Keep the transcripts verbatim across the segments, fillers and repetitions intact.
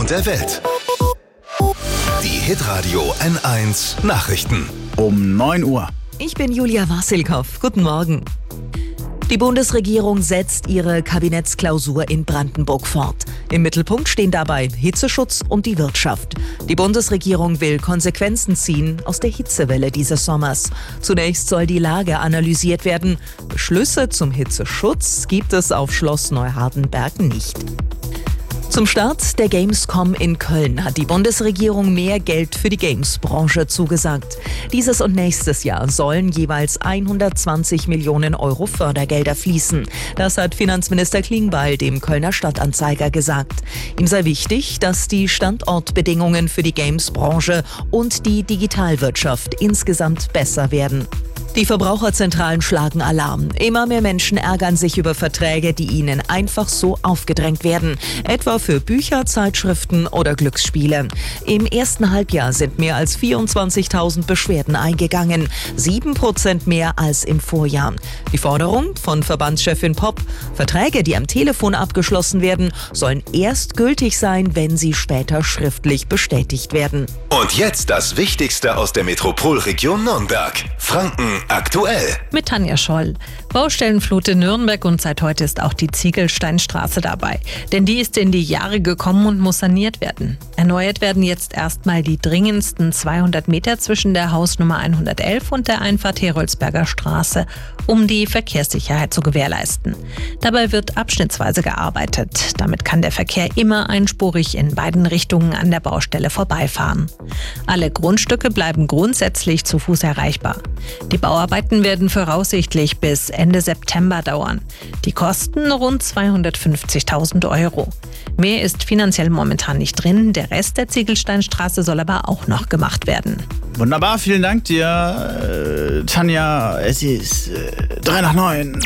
und der Welt. Die Hitradio N eins Nachrichten. Um neun Uhr. Ich bin Julia Wassilkow. Guten Morgen. Die Bundesregierung setzt ihre Kabinettsklausur in Brandenburg fort. Im Mittelpunkt stehen dabei Hitzeschutz und die Wirtschaft. Die Bundesregierung will Konsequenzen ziehen aus der Hitzewelle dieses Sommers. Zunächst soll die Lage analysiert werden. Beschlüsse zum Hitzeschutz gibt es auf Schloss Neuhardenberg nicht. Zum Start der Gamescom in Köln hat die Bundesregierung mehr Geld für die Games-Branche zugesagt. Dieses und nächstes Jahr sollen jeweils hundertzwanzig Millionen Euro Fördergelder fließen. Das hat Finanzminister Klingbeil dem Kölner Stadtanzeiger gesagt. Ihm sei wichtig, dass die Standortbedingungen für die Games-Branche und die Digitalwirtschaft insgesamt besser werden. Die Verbraucherzentralen schlagen Alarm. Immer mehr Menschen ärgern sich über Verträge, die ihnen einfach so aufgedrängt werden. Etwa für Bücher, Zeitschriften oder Glücksspiele. Im ersten Halbjahr sind mehr als vierundzwanzigtausend Beschwerden eingegangen. Sieben Prozent mehr als im Vorjahr. Die Forderung von Verbandschefin Popp: Verträge, die am Telefon abgeschlossen werden, sollen erst gültig sein, wenn sie später schriftlich bestätigt werden. Und jetzt das Wichtigste aus der Metropolregion Nürnberg. Franken aktuell. Mit Tanja Scholl. Baustellenflut in Nürnberg und seit heute ist auch die Ziegelsteinstraße dabei. Denn die ist in die Jahre gekommen und muss saniert werden. Erneuert werden jetzt erstmal die dringendsten zweihundert Meter zwischen der Hausnummer hundertelf und der Einfahrt Heroldsberger Straße, um die Verkehrssicherheit zu gewährleisten. Dabei wird abschnittsweise gearbeitet. Damit kann der Verkehr immer einspurig in beiden Richtungen an der Baustelle vorbeifahren. Alle Grundstücke bleiben grundsätzlich zu Fuß erreichbar. Die Bauarbeiten werden voraussichtlich bis Ende September dauern. Die kosten rund zweihundertfünfzigtausend Euro. Mehr ist finanziell momentan nicht drin. Der Rest der Ziegelsteinstraße soll aber auch noch gemacht werden. Wunderbar, vielen Dank dir, äh, Tanja. Es ist äh, drei nach neun.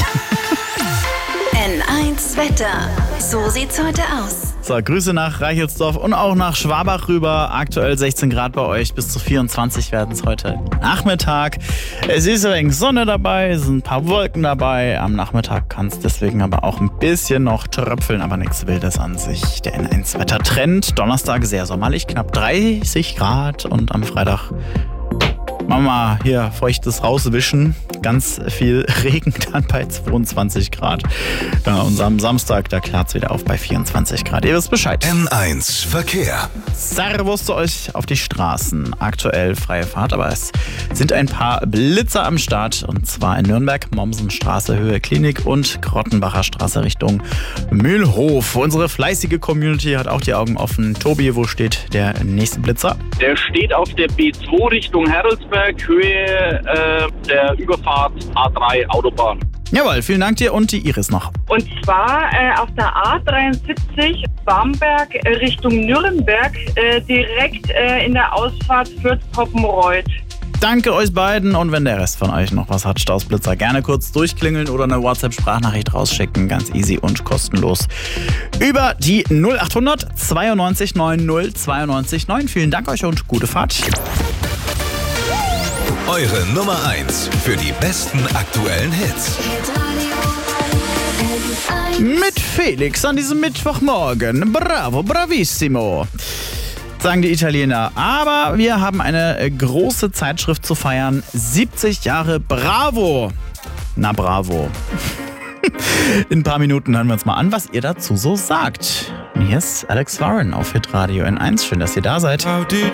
N eins Wetter. So sieht's heute aus. So, Grüße nach Reichelsdorf und auch nach Schwabach rüber. Aktuell sechzehn Grad bei euch, bis zu vierundzwanzig werden es heute Nachmittag. Es ist ein wenig Sonne dabei, es sind ein paar Wolken dabei. Am Nachmittag kann es deswegen aber auch ein bisschen noch tröpfeln, aber nichts Wildes an sich. Der N eins Wettertrend. Donnerstag sehr sommerlich, knapp dreißig Grad und am Freitag Mama hier feuchtes rauswischen. Ganz viel Regen dann bei zweiundzwanzig Grad. Ja, und am Samstag, da klart es wieder auf bei vierundzwanzig Grad. Ihr wisst Bescheid. N eins Verkehr. Servus zu euch auf die Straßen. Aktuell freie Fahrt, aber es sind ein paar Blitzer am Start. Und zwar in Nürnberg, Mommsenstraße, Höhe Klinik und Grottenbacher Straße Richtung Mühlhof. Unsere fleißige Community hat auch die Augen offen. Tobi, wo steht der nächste Blitzer? Der steht auf der B zwei Richtung Heroldsberg, Höhe äh, der Überfahrt A drei Autobahn. Jawohl, vielen Dank dir und die Iris noch. Und zwar äh, auf der A dreiundsiebzig Bamberg äh, Richtung Nürnberg, äh, direkt äh, in der Ausfahrt Fürth-Poppenreuth. Danke euch beiden und wenn der Rest von euch noch was hat, Stausblitzer, gerne kurz durchklingeln oder eine WhatsApp-Sprachnachricht rausschicken. Ganz easy und kostenlos. Über die null achthundert zweiundneunzig neunzig zweiundneunzig neun. Vielen Dank euch und gute Fahrt. Eure Nummer eins für die besten aktuellen Hits. Mit Felix an diesem Mittwochmorgen. Bravo, bravissimo, sagen die Italiener. Aber wir haben eine große Zeitschrift zu feiern. siebzig Jahre Bravo. Na bravo. In ein paar Minuten hören wir uns mal an, was ihr dazu so sagt. Hier ist Alex Warren auf Hitradio N eins. Schön, dass ihr da seid.